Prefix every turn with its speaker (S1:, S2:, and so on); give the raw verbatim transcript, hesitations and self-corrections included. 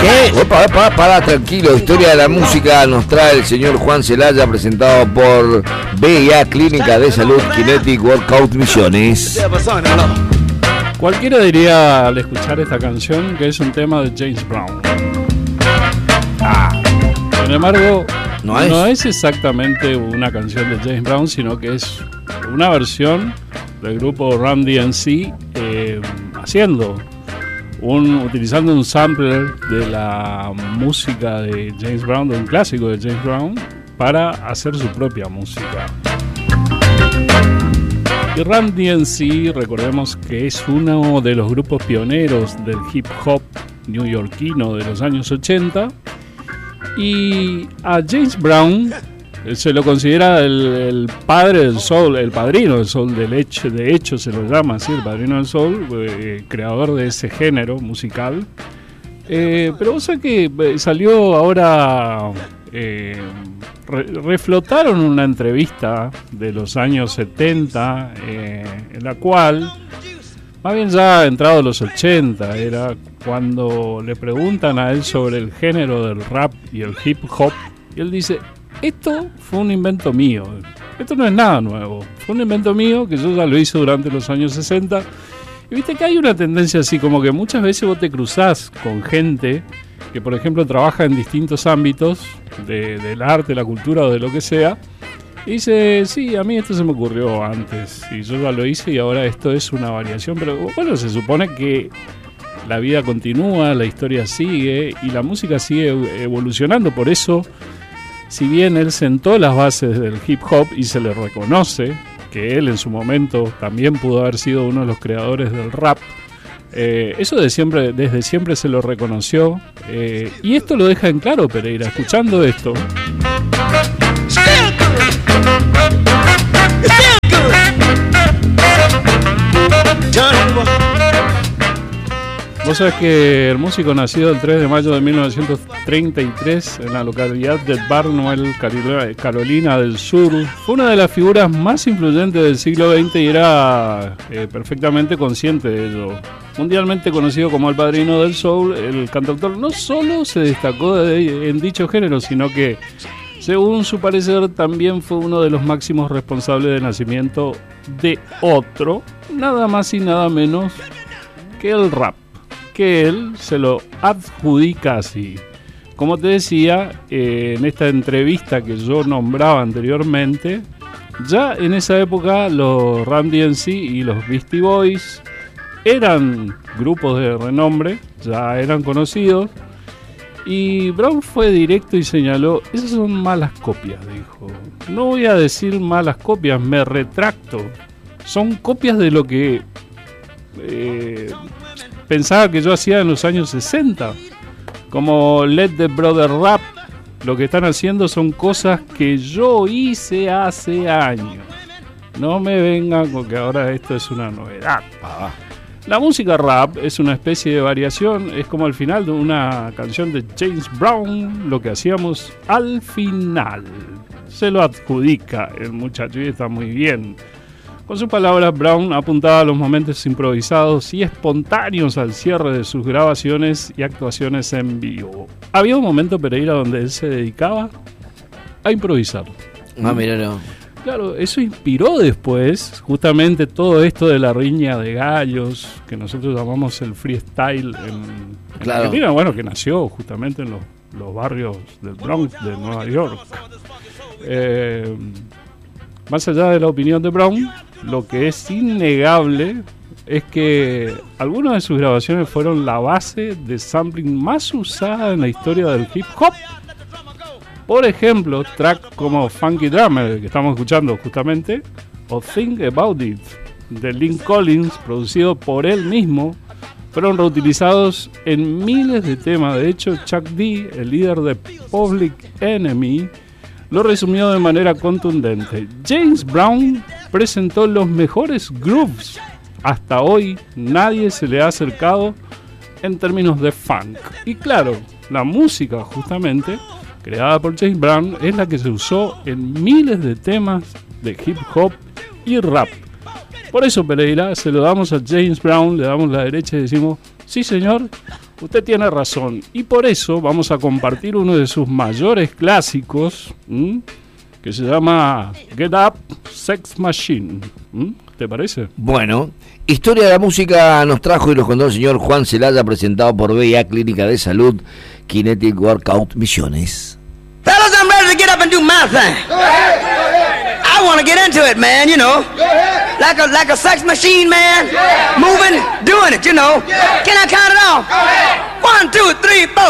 S1: ¿Qué? Opa, opa, para, tranquilo. Historia de la música nos trae el señor Juan Celaya, presentado por B I A Clínica de Salud Kinetic Workout Misiones.
S2: Cualquiera diría al escuchar esta canción que es un tema de James Brown. Ah. Sin embargo, no es. no es exactamente una canción de James Brown, sino que es una versión del grupo Run D M C eh, haciendo un, utilizando un sampler de la música de James Brown, de un clásico de James Brown, para hacer su propia música. Y Run D M C, recordemos que es uno de los grupos pioneros del hip hop neoyorquino de los años ochenta. Y a James Brown se lo considera el, el padre del soul, el padrino del soul, del hecho, de hecho se lo llama así, el padrino del soul, eh, creador de ese género musical. Eh, pero vos sabés que salió ahora, eh, re, reflotaron una entrevista de los años setenta, eh, en la cual, más bien ya entrado los ochenta, era cuando le preguntan a él sobre el género del rap y el hip hop, y él dice: esto fue un invento mío, esto no es nada nuevo, fue un invento mío que yo ya lo hice durante los años sesenta. Y viste que hay una tendencia así, como que muchas veces vos te cruzás con gente que, por ejemplo, trabaja en distintos ámbitos de, del arte, la cultura o de lo que sea, y dice: sí, a mí esto se me ocurrió antes y yo ya lo hice y ahora esto es una variación. Pero bueno, se supone que la vida continúa, la historia sigue y la música sigue evolucionando. Por eso, si bien él sentó las bases del hip hop y se le reconoce que él en su momento también pudo haber sido uno de los creadores del rap, eh, eso de siempre, desde siempre se lo reconoció, eh, y esto lo deja en claro Pereira, escuchando esto. Vos sabés que el músico nacido el tres de mayo de mil novecientos treinta y tres en la localidad de Barnwell, Carolina del Sur, fue una de las figuras más influyentes del siglo veinte y era eh, perfectamente consciente de ello. Mundialmente conocido como el padrino del soul, el cantautor no solo se destacó de, en dicho género, sino que, según su parecer, también fue uno de los máximos responsables del nacimiento de otro, nada más y nada menos que el rap, que él se lo adjudica así. Como te decía, eh, en esta entrevista que yo nombraba anteriormente, ya en esa época los Run D M C y los Beastie Boys eran grupos de renombre, ya eran conocidos, y Brown fue directo y señaló: esas son malas copias, dijo. No voy a decir malas copias, me retracto. Son copias de lo que eh, pensaba que yo hacía en los años sesenta, como Let the Brother Rap. Lo que están haciendo son cosas que yo hice hace años. No me vengan con que ahora esto es una novedad. Ah. La música rap es una especie de variación, es como al final de una canción de James Brown, lo que hacíamos al final. Se lo adjudica el muchacho y está muy bien. Con sus palabras, Brown apuntaba a los momentos improvisados y espontáneos al cierre de sus grabaciones y actuaciones en vivo. Había un momento, Pereira, donde él se dedicaba a improvisar.
S1: Ah, mira, no.
S2: Claro, eso inspiró después justamente todo esto de la riña de gallos, que nosotros llamamos el freestyle en, en
S1: claro.
S2: Argentina, bueno, que nació justamente en los, los barrios del Bronx de Nueva York. Eh, más allá de la opinión de Brown, lo que es innegable es que algunas de sus grabaciones fueron la base de sampling más usada en la historia del hip hop. Por ejemplo, tracks como Funky Drummer, que estamos escuchando justamente, o Think About It, de Lynn Collins, producido por él mismo, fueron reutilizados en miles de temas. De hecho, Chuck D, el líder de Public Enemy, lo resumió de manera contundente: James Brown presentó los mejores grooves. Hasta hoy nadie se le ha acercado en términos de funk. Y claro, la música justamente creada por James Brown es la que se usó en miles de temas de hip hop y rap. Por eso, Pereira, se lo damos a James Brown, le damos la derecha y decimos: sí señor, usted tiene razón. Y por eso vamos a compartir uno de sus mayores clásicos, ¿m? que se llama Get Up, Sex Machine. ¿M? ¿Te parece?
S1: Bueno, Historia de la Música nos trajo y nos contó el señor Juan Celaya, presentado por B I A Clínica de Salud, Kinetic Workout Misiones.
S3: Fellas, I'm ready to get up and do my thing.
S4: Go ahead, go ahead.
S3: I want to get into it, man, you know.
S4: Go ahead.
S3: Like a like a sex machine, man.
S4: Yeah.
S3: Moving, doing it, you know.
S4: Yeah.
S3: Can I count it off?
S4: Go ahead.
S3: One, two, three, four.